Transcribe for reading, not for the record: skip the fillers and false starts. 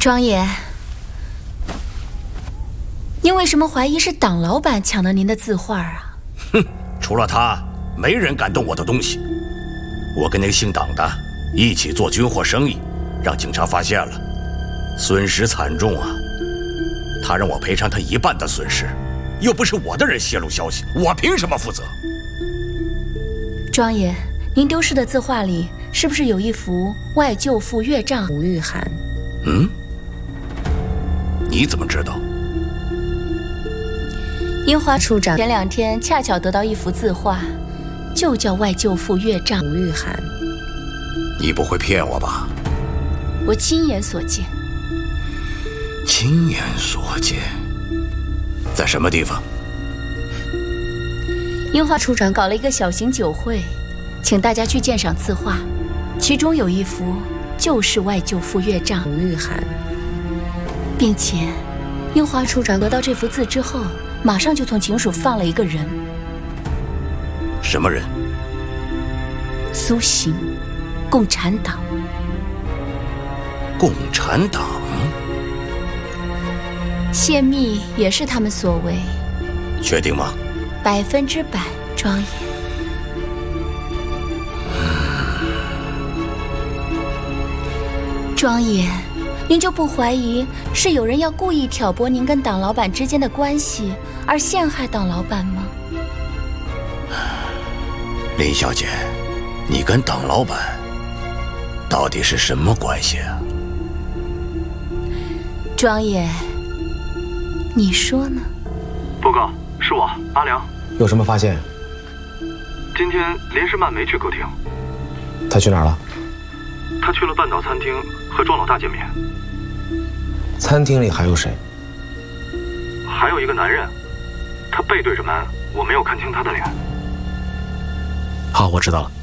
庄爷，您为什么怀疑是党老板抢了您的字画啊？ 哼，除了他，没人敢动我的东西。我跟那个姓党的一起做军火生意，让警察发现了，损失惨重啊！他让我赔偿他1半的损失，又不是我的人泄露消息，我凭什么负责？ 庄爷，您丢失的字画里是不是有一幅《外舅父岳丈》？ 吴玉涵。 嗯？你怎么知道？ 樱花处长前2天恰巧得到一幅字画，就叫《外舅父岳丈》。 吴玉涵。 你不会骗我吧？ 我亲眼所见。 亲眼所见，在什么地方？ 樱花处长搞了一个小型酒会，请大家去鉴赏字画，其中有一幅就是外舅父岳丈。 吴玉涵。 并且，樱花处长得到这幅字之后，马上就从警署放了一个人。 什么人？ 苏醒，共产党。 共产党？ 泄密也是他们所为。 确定吗 ？100%，庄爷。庄爷，您就不怀疑是有人要故意挑拨您跟党老板之间的关系，而陷害党老板吗？ 林小姐，你跟党老板到底是什么关系啊？ 庄爷，你说呢？ 报告，是我阿良。 有什么发现？ 今天林诗曼没去歌厅。 他去哪儿了？ 他去了半岛餐厅和庄老大见面。 餐厅里还有谁？ 还有一个男人，他背对着门，我没有看清他的脸。 好，我知道了。